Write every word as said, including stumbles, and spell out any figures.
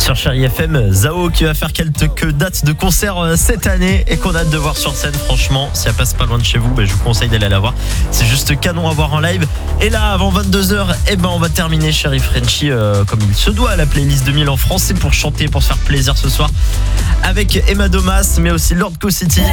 Sur Chérie F M, Zao qui va faire quelques dates de concert euh, cette année et qu'on a hâte de voir sur scène. Franchement, si elle passe pas loin de chez vous, bah, je vous conseille d'aller la voir. C'est juste canon à voir en live. Et là, avant vingt-deux heures, eh ben, on va terminer Chérie Frenchie euh, comme il se doit, la playlist deux mille en français pour chanter, pour se faire plaisir ce soir avec Emma Domas, mais aussi Lord Co City.